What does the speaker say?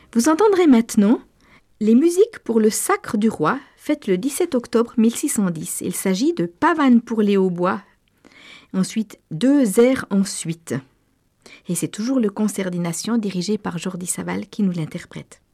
Vous entendrez maintenant les musiques pour le Sacre du Roi, faites le 17 octobre 1610. Il s'agit de Pavane pour les hautbois. Ensuite, 2 airs en suite. Et c'est toujours le concert des nations dirigé par Jordi Savall qui nous l'interprète.